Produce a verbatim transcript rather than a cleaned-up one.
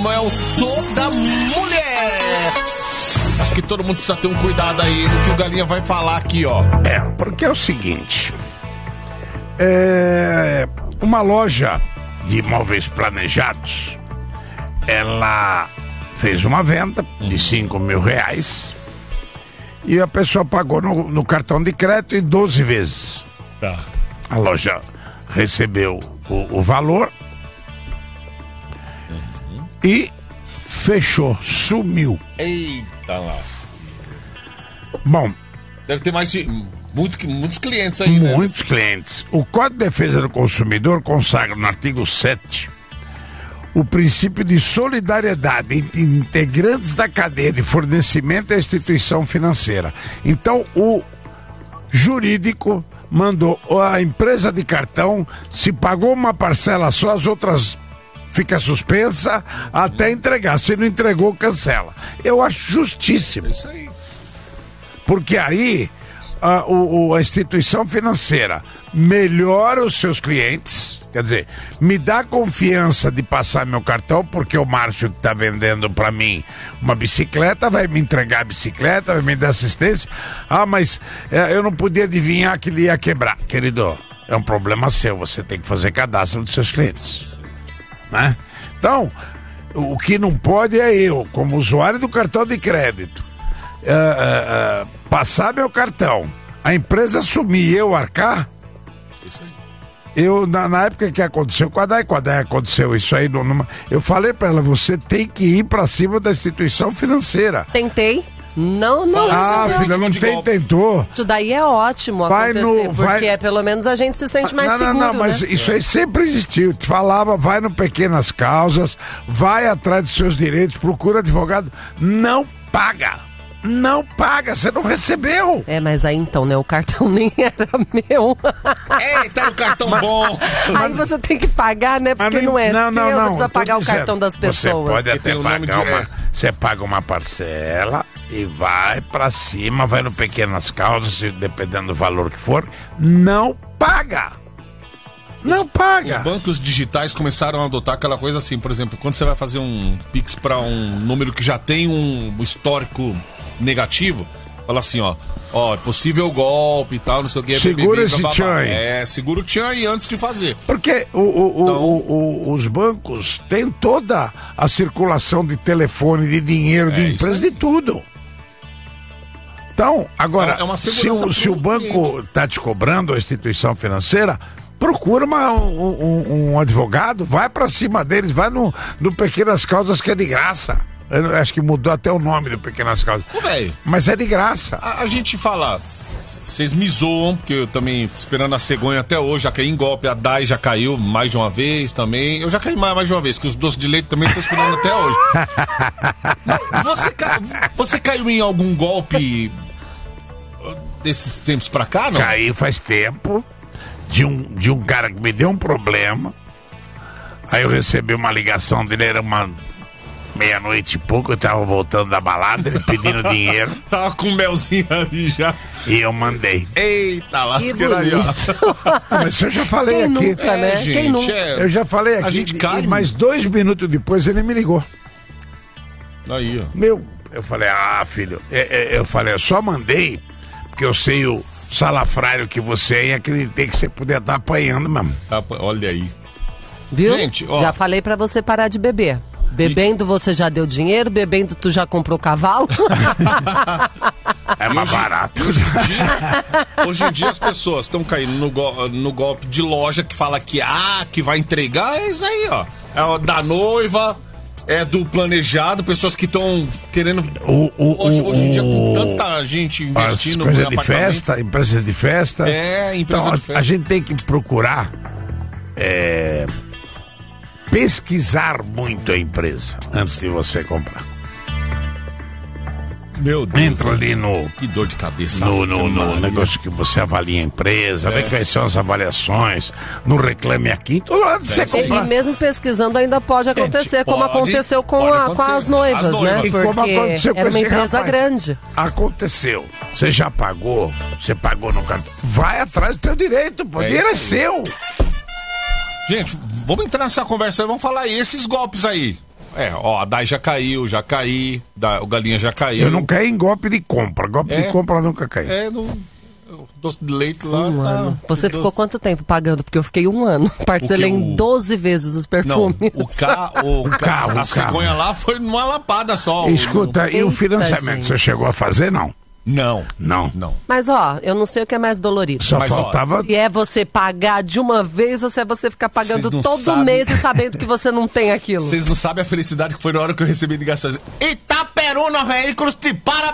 Samuel Toda Mulher. Acho que todo mundo precisa ter um cuidado aí no que o Galinha vai falar aqui, ó. É, porque é o seguinte, é, uma loja de imóveis planejados, ela fez uma venda de cinco mil reais e a pessoa pagou no, no cartão de crédito em doze vezes. Tá. A loja recebeu o, o valor uhum. e fechou, sumiu. Eita lasca. Bom, deve ter mais de muito, muitos clientes aí, muitos né? clientes. O Código de Defesa do Consumidor consagra no artigo sete o princípio de solidariedade entre integrantes da cadeia de fornecimento à instituição financeira. Então, o jurídico mandou a empresa de cartão, se pagou uma parcela só, as outras fica suspensa até entregar. Se não entregou, cancela. Eu acho justíssimo. Isso aí. Porque aí a, o, a instituição financeira melhora os seus clientes, quer dizer, me dá confiança de passar meu cartão, porque o Márcio que está vendendo para mim uma bicicleta vai me entregar a bicicleta, vai me dar assistência. Ah, mas é, eu não podia adivinhar que ele ia quebrar. Querido, é um problema seu, você tem que fazer cadastro dos seus clientes, né? Então, o que não pode é eu, como usuário do cartão de crédito, uh, uh, uh, passar meu cartão, a empresa assumir e eu arcar. Isso aí. Eu, na, na época que aconteceu com a D A I, com a D A I aconteceu isso aí, numa, eu falei pra ela, você tem que ir pra cima da instituição financeira. Tentei. Não, não. Ah, filha, não tem, tentou. Isso daí é ótimo vai acontecer, no, porque vai... é, pelo menos a gente se sente mais não, seguro, não, não, mas né? isso aí sempre existiu. Te falava, vai no Pequenas Causas, vai atrás dos seus direitos, procura advogado, não paga. Não paga, você não recebeu. É, mas aí então, né? O cartão nem era meu. Eita, o cartão bom. Aí você tem que pagar, né? Porque não, não é não, seu, não, não, precisa pagar dizendo, o cartão das pessoas. Você pode até pagar de... uma, você paga uma parcela e vai pra cima, vai no Pequenas Causas, dependendo do valor que for, não paga. Não os, paga. Os bancos digitais começaram a adotar aquela coisa assim, por exemplo, quando você vai fazer um Pix para um número que já tem um histórico negativo, fala assim, ó, ó, possível golpe e tal, não sei o que. Segura esse tchan aí. É, segura o tchan aí antes de fazer. Porque o, o, então... o, o, os bancos têm toda a circulação de telefone, de dinheiro, de é, empresa, de tudo. Então, agora, é uma se, o, se o banco está te cobrando, a instituição financeira, procura uma, um, um advogado, vai para cima deles, vai no, no Pequenas Causas, que é de graça. Eu acho que mudou até o nome do Pequenas Causas. Ô, véio, mas é de graça. A, a gente fala, vocês me zoam, porque eu também tô esperando a cegonha até hoje, já caí em golpe, a D A I já caiu mais de uma vez também. Eu já caí mais, mais de uma vez, porque os doces de leite também tô esperando até hoje. Você, ca... você caiu em algum golpe desses tempos pra cá, não? Caí faz tempo, de um, de um cara que me deu um problema. Aí eu recebi uma ligação dele, era uma... meia-noite e pouco, eu tava voltando da balada, ele pedindo dinheiro. Tava com um melzinho ali já. E eu mandei. Eita, lasqueira aí, ó. Mas isso eu já falei Quem aqui. Nunca, né? É, gente, Quem nunca? é... Eu já falei aqui. A gente cai. E mais dois minutos depois ele me ligou. Aí, ó. Meu, eu falei, ah, filho, é, é, eu falei, eu só mandei, porque eu sei o salafrário que você é e acreditei que você podia estar apanhando mesmo. Olha aí. Viu? Gente, ó. Já falei pra você parar de beber. Bebendo você já deu dinheiro, bebendo tu já comprou cavalo. É mais hoje, barato. Hoje em dia, hoje em dia as pessoas estão caindo no, go, no golpe de loja que fala que, ah, que vai entregar, é isso aí, ó. É o da noiva, é do planejado, pessoas que estão querendo... O, o, hoje, o, hoje em dia, com tanta gente investindo... As coisas de festa, empresas de festa. É, empresa então, de festa. A gente tem que procurar... É... pesquisar muito a empresa antes de você comprar. Meu Deus. Entra ali no... Que dor de cabeça. No, no, no negócio que você avalia a empresa, é. Vê quais são as avaliações, no Reclame Aqui, todo lado você compra. E mesmo pesquisando ainda pode acontecer, Gente, como pode, aconteceu com, a, acontecer. com as noivas, as noivas. né? E Porque como aconteceu com era uma esse empresa rapaz. grande. Aconteceu. Você já pagou, você pagou no cartão. Vai atrás do teu direito, pô. O dinheiro é seu. Gente, vamos entrar nessa conversa aí, vamos falar aí, esses golpes aí. É, ó, a Dai já caiu, já caí, da, o Galinha já caiu. Eu não caí em golpe de compra. Golpe É. de compra eu nunca caí. É, no o doce de leite lá. Um tá, ano. Você doce- ficou quanto tempo pagando? Porque eu fiquei um ano. Parcelei O que, em o- doze vezes os Não, perfumes. o, ca, o, ca- carro, a o carro. cegonha lá foi numa lapada só. o- Escuta, e o Eita, financiamento, gente. você chegou a fazer? Não. Não, Não. não. Mas ó, eu não sei o que é mais dolorido. Só Mas, ó, faltava... Se é você pagar de uma vez ou se é você ficar pagando Vocês não todo sabem. mês e sabendo que você não tem aquilo. Vocês não sabem a felicidade que foi na hora que eu recebi ligações. Itaperuna Veículos te para